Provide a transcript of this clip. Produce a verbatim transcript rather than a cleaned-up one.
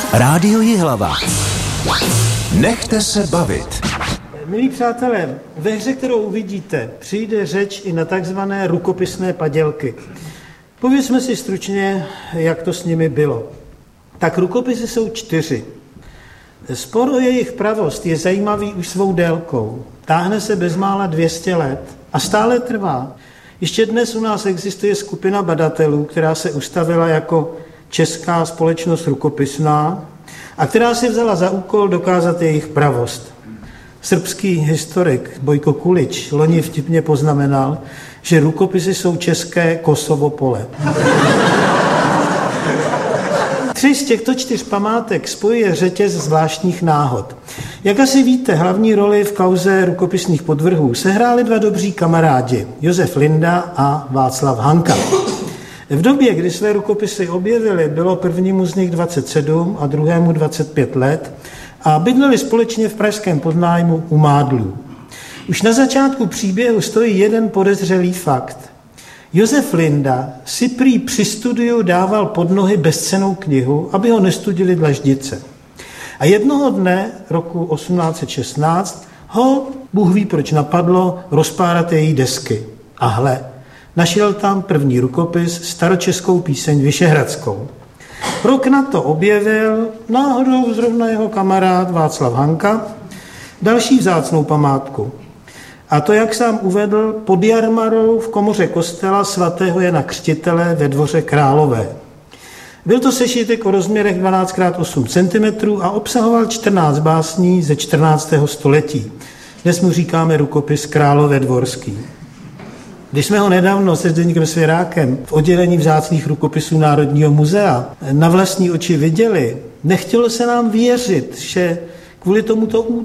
Rádio Jihlava. Nechte se bavit. Milí přátelé, ve hře, kterou uvidíte, přijde řeč i na takzvané rukopisné padělky. Povězme si stručně, jak to s nimi bylo. Tak rukopisy jsou čtyři. Spor o jejich pravost je zajímavý už svou délkou. Táhne se bezmála dvě stě let a stále trvá. Ještě dnes u nás existuje skupina badatelů, která se ustavila jako Česká společnost rukopisná a která si vzala za úkol dokázat jejich pravost. Srbský historik Bojko Kulič loni vtipně poznamenal, že rukopisy jsou české Kosovo pole. Tři z těchto čtyř památek spojuje řetěz zvláštních náhod. Jak asi víte, hlavní roli v kauze rukopisných podvrhů sehráli dva dobří kamarádi, Josef Linda a Václav Hanka. V době, kdy své rukopisy objevili, bylo prvnímu z nich dvacet sedm a druhému dvacet pět let a bydleli společně v pražském podnájmu u Mádlů. Už na začátku příběhu stojí jeden podezřelý fakt. Josef Linda si prý při studiu dával pod nohy bezcennou knihu, aby ho nestudili dlaždice. A jednoho dne roku osmnáct set šestnáct ho, Bůh ví proč, napadlo rozpárat její desky. A hle, našel tam první rukopis, staročeskou píseň Vyšehradskou. Rok na to objevil náhodou zrovna jeho kamarád Václav Hanka další vzácnou památku. A to, jak sám uvedl, pod jarmarou v komoře kostela svatého Jana Křtitele ve Dvoře Králové. Byl to sešitek o rozměrech dvanáct krát osm centimetrů a obsahoval čtrnáct básní ze čtrnáctého století. Dnes mu říkáme rukopis Králové dvorský. Když jsme ho nedávno se Zdeňkem Svěrákem v oddělení vzácných rukopisů Národního muzea na vlastní oči viděli, nechtělo se nám věřit, že kvůli tomuto